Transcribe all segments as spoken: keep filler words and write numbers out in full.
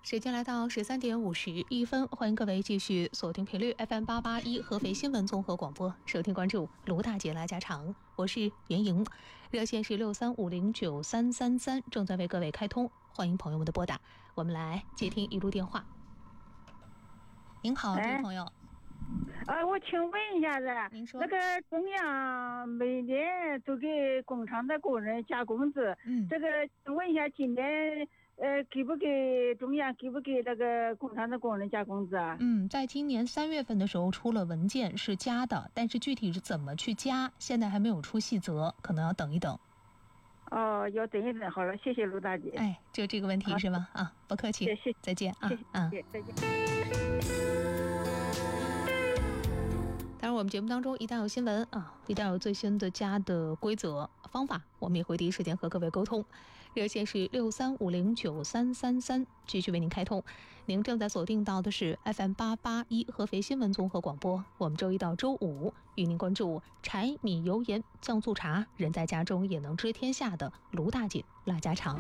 时间来到十三点五十一分，欢迎各位继续锁定频率 F M 八八一合肥新闻综合广播，收听关注卢大姐拉家常，我是袁莹，热线是六三五零九三三三，正在为各位开通，欢迎朋友们的拨打。我们来接听一路电话。您好，这位朋友。 呃，我请问一下子， 您说那个中央每年都给工厂的工人加工资， 嗯， 这个请问一下，今年呃给不给中央给不给那个工厂的工人加工资啊？ 嗯，在今年三月份的时候出了文件是加的，但是具体是怎么去加，现在还没有出细则，可能要等一等。 哦，要等一等。好了，谢谢卢大姐。 哎，就这个问题是吗？啊，不客气， 谢谢， 再见啊， 谢谢， 啊， 再见。 当然，我们节目当中一旦有新闻啊，一旦有最新的加的规则方法，我们也会第一时间和各位沟通。热线是六三五零九三三三，继续为您开通。您正在锁定到的是 F M 八八一合肥新闻综合广播。我们周一到周五与您关注柴米油盐酱醋茶，人在家中也能知天下的卢大姐拉家常。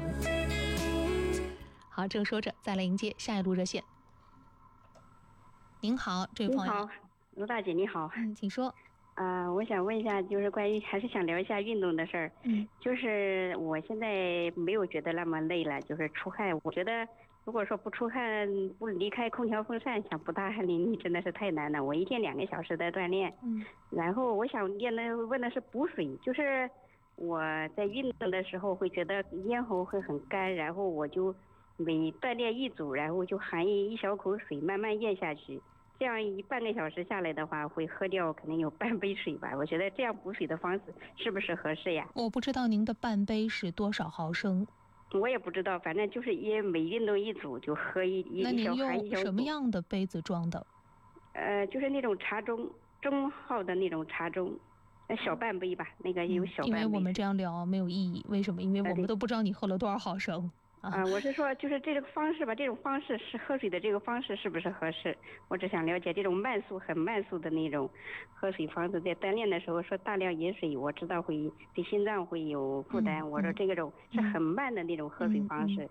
好，正说着，再来迎接下一路热线。您好，这位朋友。 你好，卢大姐，你好。 嗯，请说。 啊、呃，我想问一下，就是关于还是想聊一下运动的事儿。 嗯， 就是我现在没有觉得那么累了，就是出汗。我觉得如果说不出汗，不离开空调风扇，想不大汗淋漓，真的是太难了。我一天两个小时在锻炼。 嗯， 然后我想问的问的是补水，就是我在运动的时候会觉得咽喉会很干，然后我就每锻炼一组，然后就含一一小口水慢慢咽下去。这样一半个小时下来的话，会喝掉可能有半杯水吧。我觉得这样补水的方式是不是合适呀？ 我不知道您的半杯是多少毫升。 我也不知道，反正就是一每运动一组就喝一一那您小含一小用什么样的杯子装的？ 呃，就是那种茶盅，中号的那种茶盅，小半杯吧，那个有小半杯。 因为我们这样聊没有意义，为什么？因为我们都不知道你喝了多少毫升。 啊，我是说，就是这个方式吧，这种方式是喝水的这个方式是不是合适？我只想了解这种慢速、很慢速的那种喝水方式，在锻炼的时候说大量饮水，我知道会对心脏会有负担。 嗯、 我说这种是很慢的那种喝水方式。 嗯嗯